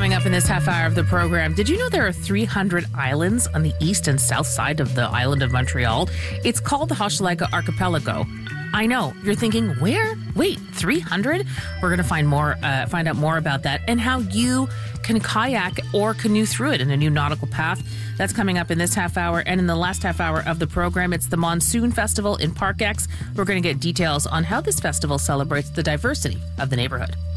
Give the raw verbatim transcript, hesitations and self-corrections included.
Coming up in this half hour of the program, did you know there are three hundred islands on the east and south side of the island of Montreal? It's called the Hochelaga Archipelago. I know, you're thinking, where? Wait, three hundred? We're going to find more, uh, find out more about that and how you can kayak or canoe through it in a new nautical path. That's coming up in this half hour. And in the last half hour of the program, it's the Monsoon Festival in Park X. We're going to get details on how this festival celebrates the diversity of the neighborhood.